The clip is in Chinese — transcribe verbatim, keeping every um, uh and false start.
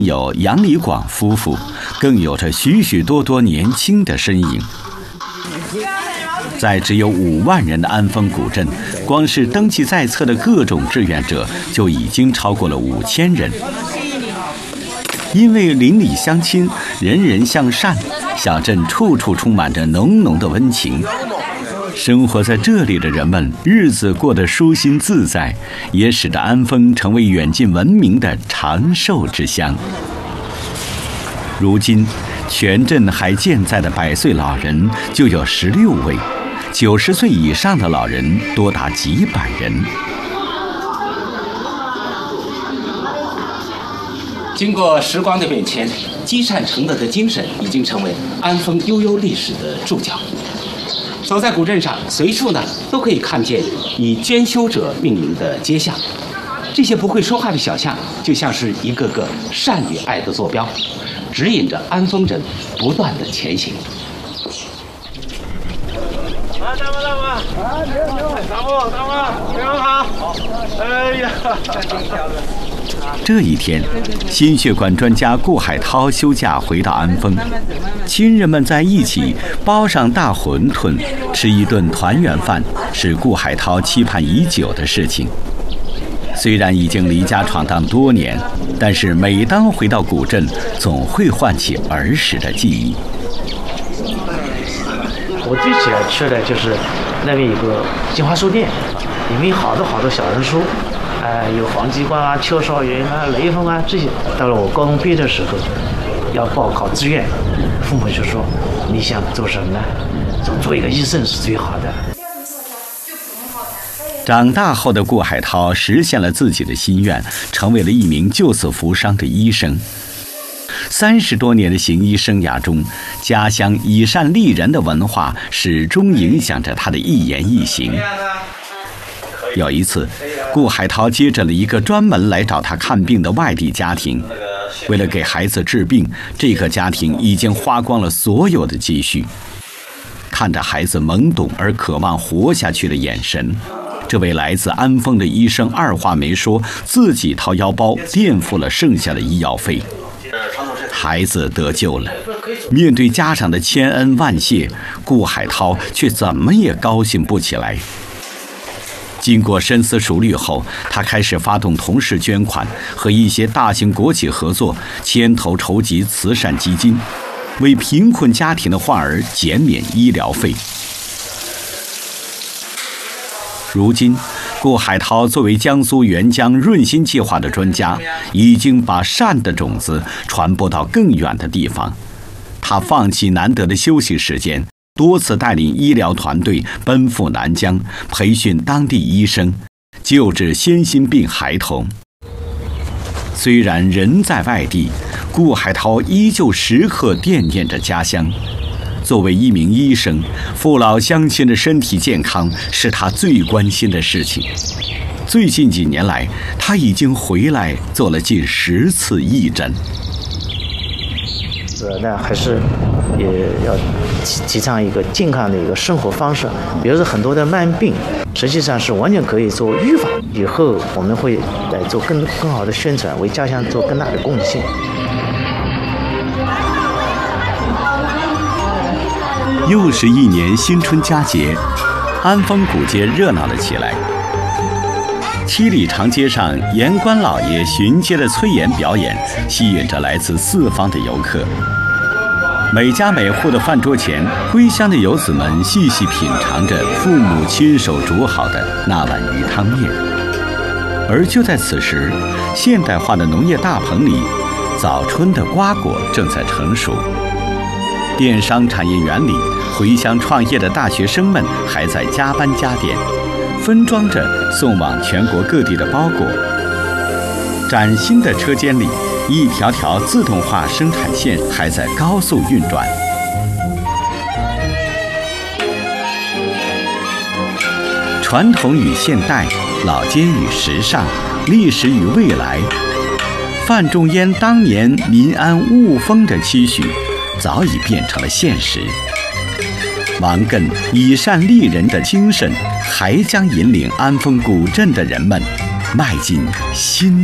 有杨礼广夫妇，更有着许许多多年轻的身影。在只有五万人的安丰古镇，光是登记在册的各种志愿者就已经超过了五千人。因为邻里乡亲，人人向善，小镇处处充满着浓浓的温情。生活在这里的人们日子过得舒心自在，也使得安丰成为远近闻名的长寿之乡。如今全镇还健在的百岁老人就有十六位，九十岁以上的老人多达几百人。 经过时光的变迁，积善成德的精神已经成为安丰悠悠历史的注脚。走在古镇上，随处呢都可以看见以捐修者命名的街巷，这些不会说话的小巷，就像是一个个善与爱的坐标，指引着安丰人不断的前行。 啊，大妈大妈，啊，你好，大妈大妈，你好，好，哎呀， 这一天，心血管专家顾海涛休假回到安丰，亲人们在一起包上大馄饨，吃一顿团圆饭，是顾海涛期盼已久的事情。虽然已经离家闯荡多年，但是每当回到古镇，总会唤起儿时的记忆。 我最喜欢去的就是那边有个金华书店，里面有好多好多小人书，呃，有黄继光啊、邱少云啊、雷锋啊这些。到了我高中毕业的时候，要报考志愿，父母就说：“你想做什么呢？做一个医生是最好的。” 长大后的顾海涛实现了自己的心愿，成为了一名救死扶伤的医生。三十多年的行医生涯中，家乡以善利人的文化始终影响着他的一言一行。有一次，顾海涛接诊了一个专门来找他看病的外地家庭，为了给孩子治病，这个家庭已经花光了所有的积蓄。看着孩子懵懂而渴望活下去的眼神，这位来自安丰的医生二话没说，自己掏腰包垫付了剩下的医药费。孩子得救了，面对家长的千恩万谢，顾海涛却怎么也高兴不起来。经过深思熟虑后，他开始发动同事捐款，和一些大型国企合作，牵头筹集慈善基金，为贫困家庭的患儿减免医疗费。如今，顾海涛作为江苏援疆润心计划的专家，已经把善的种子传播到更远的地方。他放弃难得的休息时间，多次带领医疗团队奔赴南疆，培训当地医生，救治先心病孩童。虽然人在外地，顾海涛依旧时刻惦念着家乡。作为一名医生，父老乡亲的身体健康是他最关心的事情。最近几年来，他已经回来做了近十次义诊。 呃，那还是也要提提倡一个健康的一个生活方式。比如说很多的慢病，实际上是完全可以做预防。以后我们会来做更更好的宣传，为家乡做更大的贡献。 又是一年新春佳节，安丰古街热闹了起来。七里长街上，盐官老爷巡街的催盐表演吸引着来自四方的游客。每家每户的饭桌前，归乡的游子们细细品尝着父母亲手煮好的那碗鱼汤面。而就在此时，现代化的农业大棚里，早春的瓜果正在成熟。电商产业园里，回乡创业的大学生们还在加班加点，分装着送往全国各地的包裹。崭新的车间里，一条条自动化生产线还在高速运转。传统与现代，老街与时尚，历史与未来，范仲淹当年民安物丰的期许早已变成了现实。王艮以善利人的精神，还将引领安丰古镇的人们迈进新